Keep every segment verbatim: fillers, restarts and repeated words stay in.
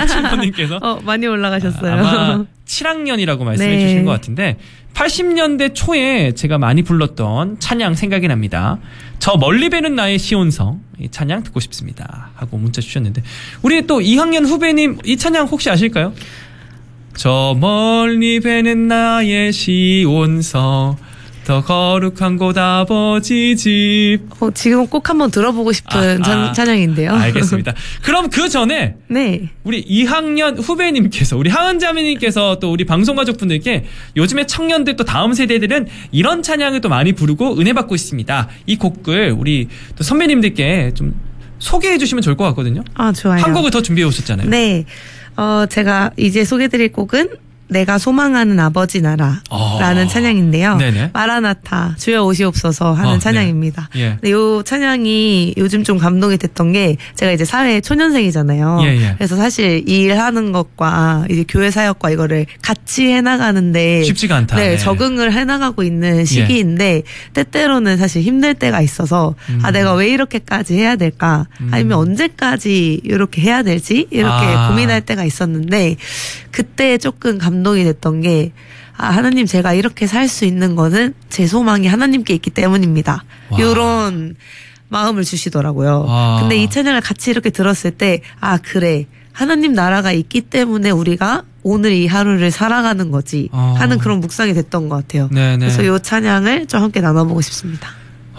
이사칠 번님께서 어, 많이 올라가셨어요. 아마 칠 학년이라고 말씀해 네. 주신 것 같은데 팔십 년대 초에 제가 많이 불렀던 찬양 생각이 납니다. 저 멀리 뵈는 나의 시온성 이 찬양 듣고 싶습니다 하고 문자 주셨는데 우리 또 이 학년 후배님 이 찬양 혹시 아실까요? 저 멀리 뵈는 나의 시온성 더 거룩한 곳 아버지 집. 어, 지금 꼭 한번 들어보고 싶은 아, 찬, 아, 찬양인데요. 알겠습니다. 그럼 그 전에 네. 우리 이 학년 후배님께서 우리 하은자매님께서 또 우리 방송가족분들께 요즘에 청년들 또 다음 세대들은 이런 찬양을 또 많이 부르고 은혜 받고 있습니다. 이 곡을 우리 또 선배님들께 좀 소개해 주시면 좋을 것 같거든요. 아, 좋아요. 한 곡을 더 준비해 오셨잖아요. 네. 어, 제가 이제 소개드릴 곡은 내가 소망하는 아버지 나라라는 어. 찬양인데요. 네네. 마라나타 주여 오시옵소서 하는 어, 찬양입니다. 네. 예. 근데 이 찬양이 요즘 좀 감동이 됐던 게 제가 이제 사회 초년생이잖아요. 예, 예. 그래서 사실 이 일하는 것과 이제 교회 사역과 이거를 같이 해나가는데 쉽지가 않다. 네, 예. 적응을 해나가고 있는 시기인데 때때로는 사실 힘들 때가 있어서 음. 아 내가 왜 이렇게까지 해야 될까? 음. 아니면 언제까지 이렇게 해야 될지 이렇게 아. 고민할 때가 있었는데 그때 조금 감동이 됐던 게 아, 하나님 제가 이렇게 살 수 있는 거는 제 소망이 하나님께 있기 때문입니다. 와. 이런 마음을 주시더라고요. 와. 근데 이 찬양을 같이 이렇게 들었을 때 아 그래 하나님 나라가 있기 때문에 우리가 오늘 이 하루를 살아가는 거지 어. 하는 그런 묵상이 됐던 것 같아요. 네네. 그래서 이 찬양을 좀 함께 나눠보고 싶습니다.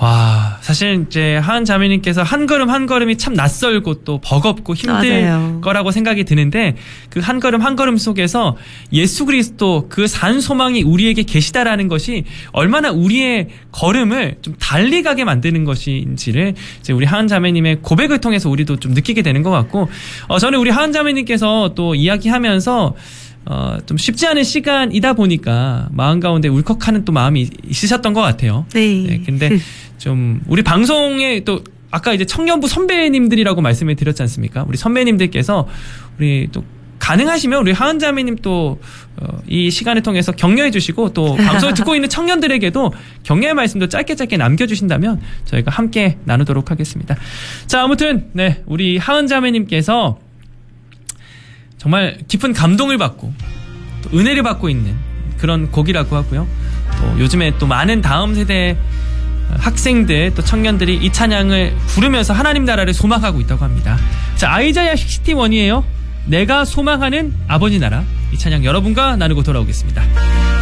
와, 사실 이제 하은 자매님께서 한 걸음 한 걸음이 참 낯설고 또 버겁고 힘들 맞아요. 거라고 생각이 드는데 그 한 걸음 한 걸음 속에서 예수 그리스도 그 산 소망이 우리에게 계시다라는 것이 얼마나 우리의 걸음을 좀 달리 가게 만드는 것인지를 이제 우리 하은 자매님의 고백을 통해서 우리도 좀 느끼게 되는 것 같고 어, 저는 우리 하은 자매님께서 또 이야기하면서 어, 좀 쉽지 않은 시간이다 보니까 마음 가운데 울컥하는 또 마음이 있으셨던 것 같아요. 네. 네, 근데 좀 우리 방송에 또 아까 이제 청년부 선배님들이라고 말씀을 드렸지 않습니까? 우리 선배님들께서 우리 또 가능하시면 우리 하은자매님 또 이 어, 시간을 통해서 격려해 주시고 또 방송을 듣고 있는 청년들에게도 격려의 말씀도 짧게 짧게 남겨주신다면 저희가 함께 나누도록 하겠습니다. 자, 아무튼 네 우리 하은자매님께서 정말 깊은 감동을 받고 또 은혜를 받고 있는 그런 곡이라고 하고요. 또 요즘에 또 많은 다음 세대 학생들 또 청년들이 이 찬양을 부르면서 하나님 나라를 소망하고 있다고 합니다. 자, 아이자야 육십일이에요. 내가 소망하는 아버지 나라. 이 찬양 여러분과 나누고 돌아오겠습니다.